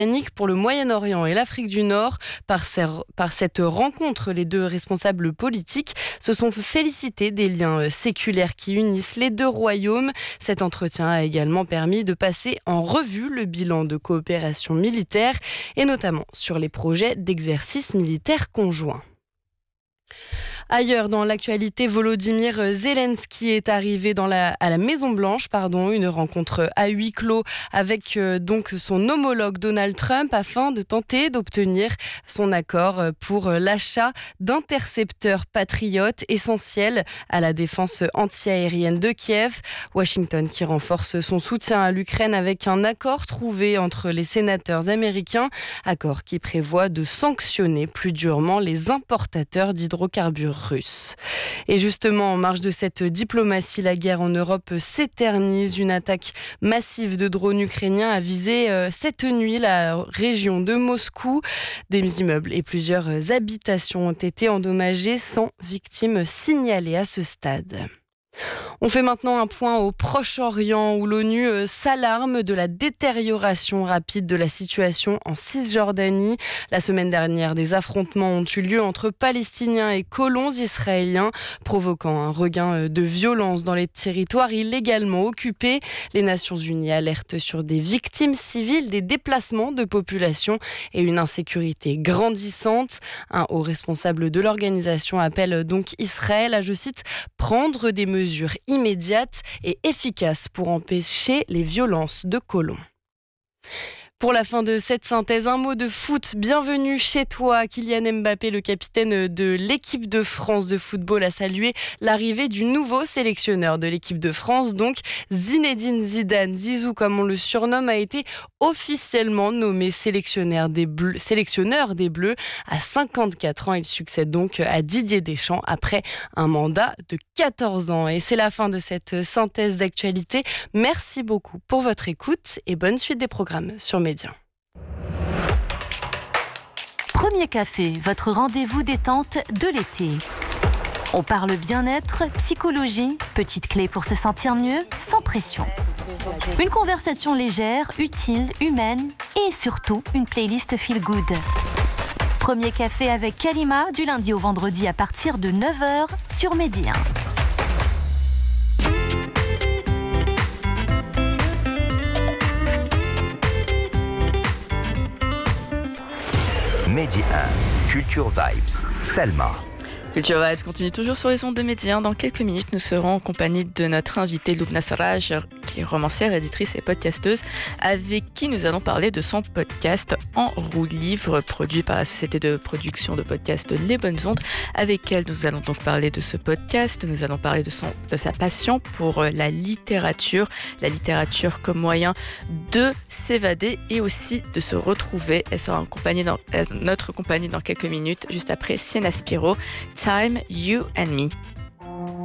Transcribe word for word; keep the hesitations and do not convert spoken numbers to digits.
pour le Moyen-Orient et l'Afrique du Nord. Par, ces, par cette rencontre, les deux responsables politiques se sont félicités des liens séculaires qui unissent les deux royaumes. Cet entretien a également permis de passer en revue le bilan de coopération militaire et notamment sur les projets d'exercice militaire conjoints. Ailleurs, dans l'actualité, Volodymyr Zelensky est arrivé dans la, à la Maison-Blanche, pardon, une rencontre à huis clos avec euh, donc son homologue Donald Trump afin de tenter d'obtenir son accord pour l'achat d'intercepteurs patriotes essentiels à la défense antiaérienne de Kiev. Washington qui renforce son soutien à l'Ukraine avec un accord trouvé entre les sénateurs américains, accord qui prévoit de sanctionner plus durement les importateurs d'hydrocarbures russe. Et justement, en marge de cette diplomatie, la guerre en Europe s'éternise. Une attaque massive de drones ukrainiens a visé euh, cette nuit la région de Moscou. Des immeubles et plusieurs habitations ont été endommagés sans victimes signalées à ce stade. On fait maintenant un point au Proche-Orient où l'ONU euh, s'alarme de la détérioration rapide de la situation en Cisjordanie. La semaine dernière, des affrontements ont eu lieu entre Palestiniens et colons israéliens, provoquant un regain de violence dans les territoires illégalement occupés. Les Nations Unies alertent sur des victimes civiles, des déplacements de population et une insécurité grandissante. Un haut responsable de l'organisation appelle donc Israël à, je cite, prendre des mesures immédiates et efficaces pour empêcher les violences de colons. Pour la fin de cette synthèse, un mot de foot. Bienvenue chez toi. Kylian Mbappé, le capitaine de l'équipe de France de football, a salué l'arrivée du nouveau sélectionneur de l'équipe de France. Donc, Zinedine Zidane, Zizou comme on le surnomme, a été officiellement nommé sélectionneur des Bleus. Sélectionneur des Bleus. À cinquante-quatre ans, il succède donc à Didier Deschamps après un mandat de quatorze ans. Et c'est la fin de cette synthèse d'actualité. Merci beaucoup pour votre écoute et bonne suite des programmes sur Média. Premier Café, votre rendez-vous détente de l'été. On parle bien-être, psychologie, petites clés pour se sentir mieux, sans pression. Une conversation légère, utile, humaine et surtout une playlist feel good. Premier Café avec Kalima du lundi au vendredi à partir de neuf heures sur Média. Média un, Culture Vibes, Selma. Culture Vibes continue toujours sur les ondes de Média. Dans quelques minutes, nous serons en compagnie de notre invitée Loubna Sarraj, qui est romancière, éditrice et podcasteuse, avec qui nous allons parler de son podcast En roue livre, produit par la société de production de podcasts Les Bonnes Ondes. Avec elle, nous allons donc parler de ce podcast, nous allons parler de, son, de sa passion pour la littérature, la littérature comme moyen de s'évader et aussi de se retrouver. Elle sera en compagnie dans, notre compagnie dans quelques minutes, juste après Sienna Spiro. Time, You and Me.